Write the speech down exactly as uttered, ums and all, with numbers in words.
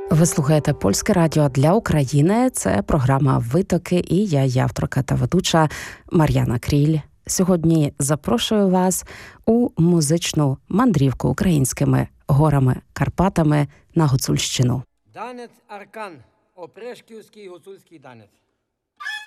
Ви слухаєте Польське радіо для України. Це програма «Витоки» і я, її авторка та ведуча Мар'яна Кріль. Сьогодні запрошую вас у музичну мандрівку українськими горами, Карпатами на Гуцульщину. Танець Аркан, Опрешківський гуцульський танець.